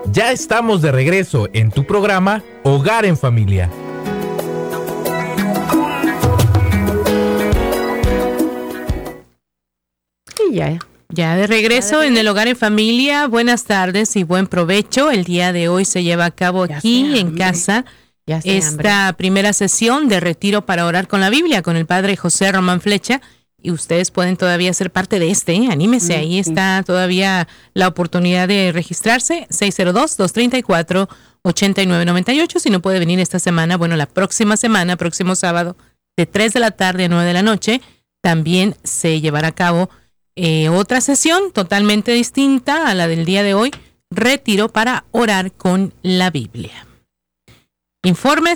Ya estamos de regreso en tu programa Hogar en Familia. Y ya de regreso en el Hogar en Familia. Buenas tardes y buen provecho. El día de hoy se lleva a cabo aquí en casa esta primera sesión de retiro para orar con la Biblia con el Padre José Román Flecha. Y ustedes pueden todavía ser parte de anímese, ahí está todavía la oportunidad de registrarse, 602-234-8998, si no puede venir esta semana, bueno, la próxima semana, próximo sábado, de 3 de la tarde a 9 de la noche, también se llevará a cabo otra sesión totalmente distinta a la del día de hoy, retiro para orar con la Biblia. Informe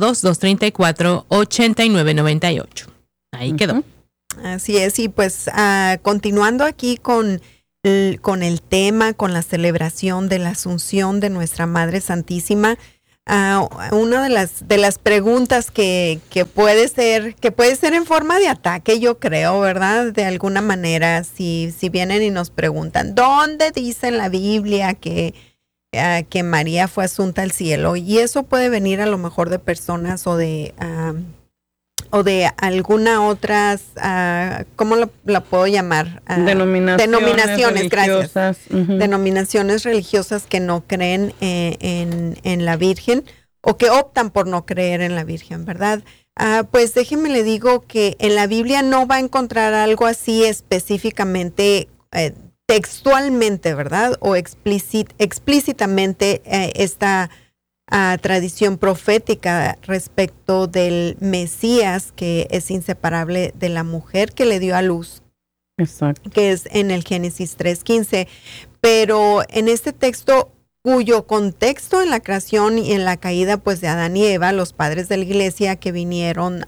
602-234-8998. Ahí quedó. Así es, y pues continuando aquí con el tema, con la celebración de la Asunción de nuestra Madre Santísima, una de las preguntas que puede ser en forma de ataque, yo creo, ¿verdad? De alguna manera, si vienen y nos preguntan, ¿dónde dice en la Biblia que María fue asunta al cielo? Y eso puede venir a lo mejor de personas o de alguna otras, ¿cómo la puedo llamar? Denominaciones, gracias. Denominaciones religiosas que no creen en la Virgen o que optan por no creer en la Virgen, ¿verdad? Pues déjenme le digo que en la Biblia no va a encontrar algo así específicamente, textualmente, ¿verdad? O explícitamente esta tradición profética respecto del Mesías, que es inseparable de la mujer que le dio a luz. Exacto. Que es en el Génesis 3:15. Pero en este texto, cuyo contexto en la creación y en la caída pues de Adán y Eva, los padres de la iglesia que vinieron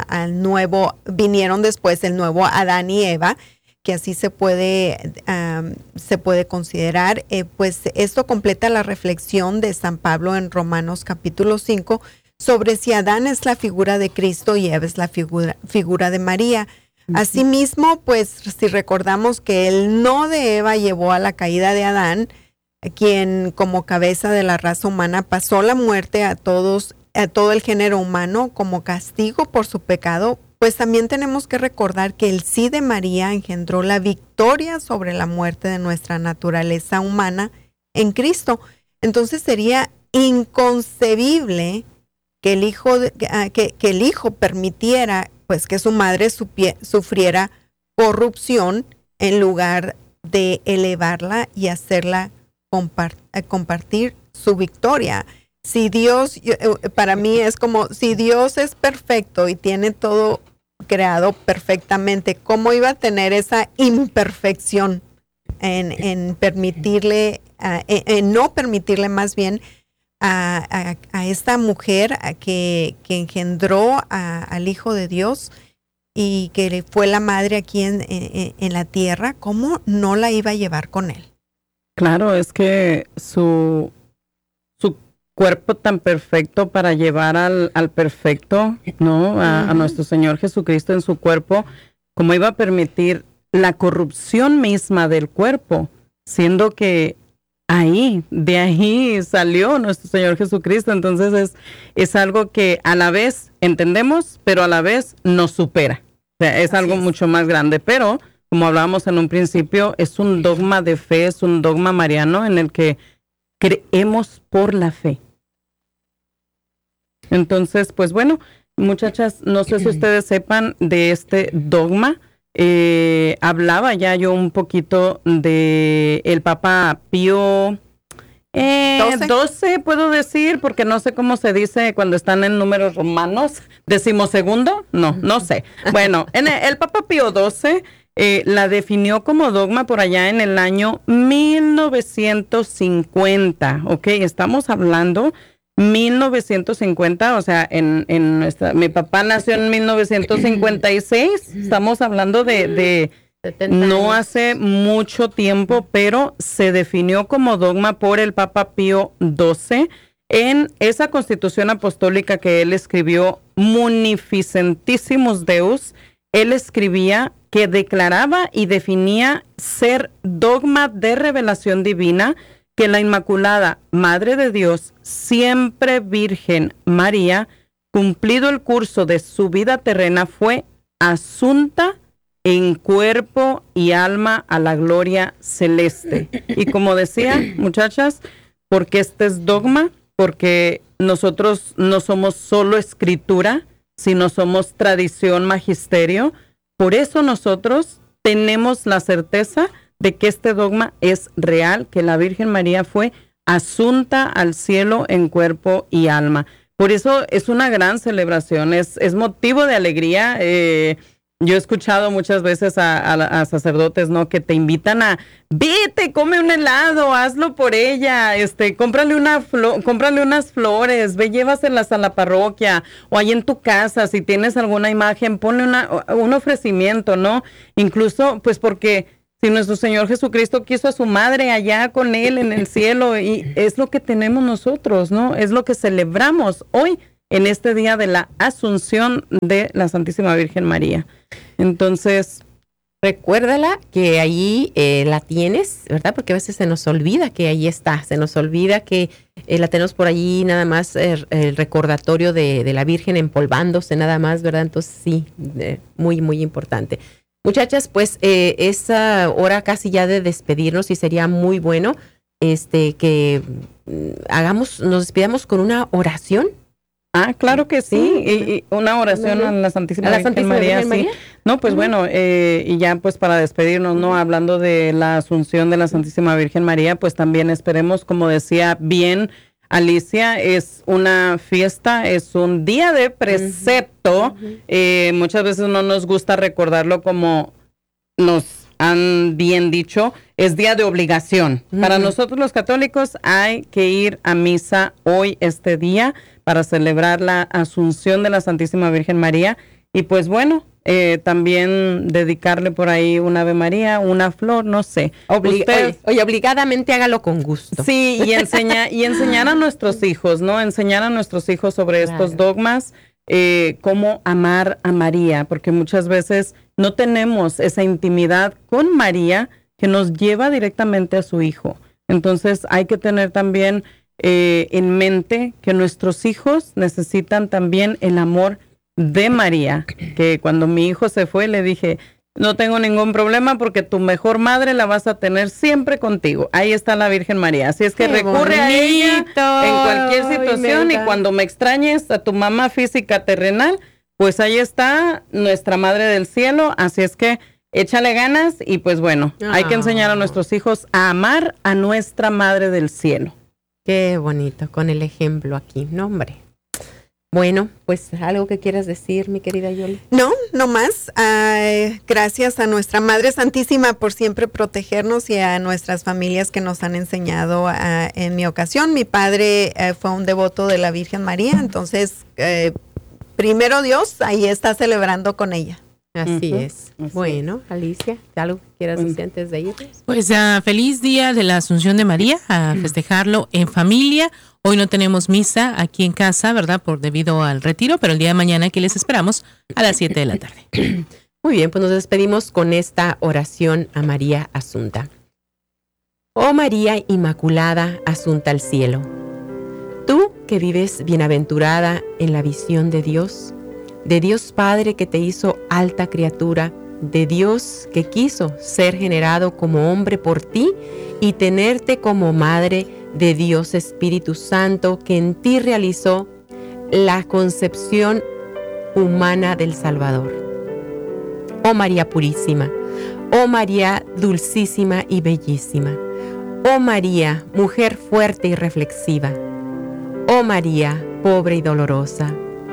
después el nuevo Adán y Eva, que así se puede considerar, pues esto completa la reflexión de San Pablo en Romanos capítulo 5 sobre si Adán es la figura de Cristo y Eva es la figura de María. Asimismo, pues si recordamos que el no de Eva llevó a la caída de Adán, quien como cabeza de la raza humana pasó la muerte a todo el género humano como castigo por su pecado, pues también tenemos que recordar que el sí de María engendró la victoria sobre la muerte de nuestra naturaleza humana en Cristo. Entonces sería inconcebible que el hijo permitiera pues que su madre sufriera corrupción en lugar de elevarla y hacerla compartir su victoria. Si Dios, para mí es como, si Dios es perfecto y tiene todo creado perfectamente, ¿cómo iba a tener esa imperfección en permitirle, en no permitirle más bien a esta mujer que engendró al Hijo de Dios y que fue la madre aquí en la tierra, cómo no la iba a llevar con él? Claro, es que su cuerpo tan perfecto para llevar al perfecto, ¿no? A nuestro Señor Jesucristo en su cuerpo, ¿cómo iba a permitir la corrupción misma del cuerpo? Siendo que de ahí salió nuestro Señor Jesucristo. Entonces es algo que a la vez entendemos, pero a la vez nos supera. O sea, es algo mucho más grande, pero como hablábamos en un principio, es un dogma de fe, es un dogma mariano en el que creemos por la fe. Entonces, pues bueno, muchachas, no sé si ustedes sepan de este dogma. Hablaba ya yo un poquito de el Papa Pío 12, puedo decir, porque no sé cómo se dice cuando están en números romanos. ¿Decimosegundo? No sé. Bueno, el Papa Pío 12 la definió como dogma por allá en el año 1950, ¿ok? Estamos hablando 1950, o sea, mi papá nació en 1956, estamos hablando de no hace mucho tiempo, pero se definió como dogma por el Papa Pío XII en esa Constitución Apostólica que él escribió, Munificentissimus Deus. Él escribía que declaraba y definía ser dogma de revelación divina que la Inmaculada Madre de Dios, siempre Virgen María, cumplido el curso de su vida terrena, fue asunta en cuerpo y alma a la gloria celeste. Y como decía, muchachas, porque este es dogma, porque nosotros no somos solo escritura, sino somos tradición, magisterio. Por eso nosotros tenemos la certeza de que este dogma es real, que la Virgen María fue asunta al cielo en cuerpo y alma. Por eso es una gran celebración, es motivo de alegría. Yo he escuchado muchas veces a sacerdotes, ¿no?, que te invitan a, vete, come un helado, hazlo por ella, cómprale unas flores, ve, llévaselas a la parroquia, o ahí en tu casa, si tienes alguna imagen, ponle un ofrecimiento, ¿no? Incluso, pues porque si nuestro Señor Jesucristo quiso a su madre allá con Él en el cielo, y es lo que tenemos nosotros, ¿no? Es lo que celebramos hoy en este día de la Asunción de la Santísima Virgen María. Entonces, recuérdala que ahí la tienes, ¿verdad? Porque a veces se nos olvida que ahí está, se nos olvida que la tenemos por allí, nada más el recordatorio de la Virgen empolvándose, nada más, ¿verdad? Entonces sí, muy, muy importante. Muchachas, pues es hora casi ya de despedirnos y sería muy bueno que nos despidamos con una oración. Ah, claro que sí, y una oración a la Santísima Virgen María, sí. No, pues bueno, y ya pues para despedirnos, ¿no? Hablando de la Asunción de la Santísima Virgen María, pues también esperemos, como decía bien Alicia, es una fiesta, es un día de precepto. Muchas veces no nos gusta recordarlo como nos han bien dicho, es día de obligación. Para nosotros los católicos hay que ir a misa hoy, este día, para celebrar la Asunción de la Santísima Virgen María. Y pues bueno, también dedicarle por ahí una Ave María, una flor, no sé. Oye, obligadamente hágalo con gusto. Sí, y enseñar a nuestros hijos, ¿no? Enseñar a nuestros hijos sobre estos dogmas, cómo amar a María, porque muchas veces no tenemos esa intimidad con María que nos lleva directamente a su hijo. Entonces hay que tener también en mente que nuestros hijos necesitan también el amor de María, que cuando mi hijo se fue le dije, no tengo ningún problema porque tu mejor madre la vas a tener siempre contigo. Ahí está la Virgen María. Así es que recurre a ella en cualquier situación, y cuando me extrañes a tu mamá física terrenal, pues ahí está nuestra Madre del Cielo. Así es que échale ganas y pues bueno, hay que enseñar a nuestros hijos a amar a nuestra Madre del Cielo. Qué bonito, con el ejemplo aquí, no hombre. Bueno, pues algo que quieras decir, mi querida Yoli. No más. Gracias a nuestra Madre Santísima por siempre protegernos y a nuestras familias que nos han enseñado en mi ocasión. Mi padre fue un devoto de la Virgen María, entonces primero Dios ahí está celebrando con ella. Así es. Bueno, Alicia, ¿algo que quieras decir antes de irnos? Pues feliz día de la Asunción de María, a festejarlo en familia. Hoy no tenemos misa aquí en casa, ¿verdad? Debido al retiro, pero el día de mañana aquí les esperamos a las 7 de la tarde. Muy bien, pues nos despedimos con esta oración a María Asunta. Oh María Inmaculada, asunta al cielo, tú que vives bienaventurada en la visión de Dios Padre que te hizo alta criatura, de Dios que quiso ser generado como hombre por ti y tenerte como madre, de Dios Espíritu Santo que en ti realizó la concepción humana del Salvador. Oh María purísima, oh María dulcísima y bellísima, oh María, mujer fuerte y reflexiva, oh María, pobre y dolorosa,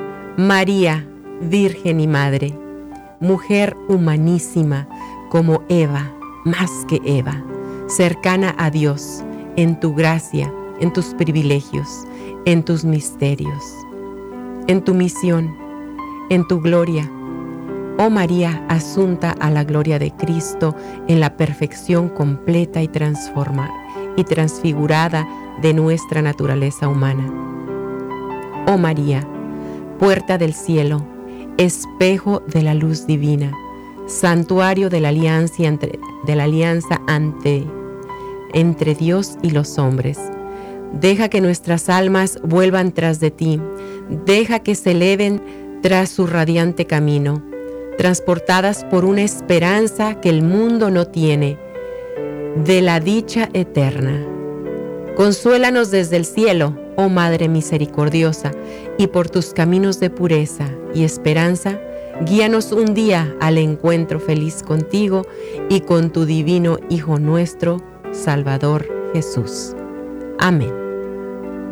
María, Virgen y Madre, mujer humanísima como Eva, más que Eva, cercana a Dios en tu gracia, en tus privilegios, en tus misterios, en tu misión, en tu gloria. Oh María, asunta a la gloria de Cristo en la perfección completa y transfigurada de nuestra naturaleza humana. Oh María, puerta del cielo, espejo de la luz divina, santuario de la alianza entre Dios y los hombres. Deja que nuestras almas vuelvan tras de ti. Deja que se eleven tras su radiante camino, transportadas por una esperanza que el mundo no tiene, de la dicha eterna. Consuélanos desde el cielo, oh Madre misericordiosa, y por tus caminos de pureza y esperanza, guíanos un día al encuentro feliz contigo y con tu divino Hijo nuestro, Salvador Jesús. Amén.